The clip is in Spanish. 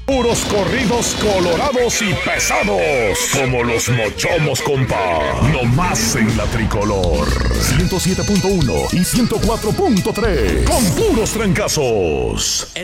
Puros corridos colorados y pesados, como los Mochomos, compa. No más en la Tricolor. 107.1 y 104.3, con puros trancazos.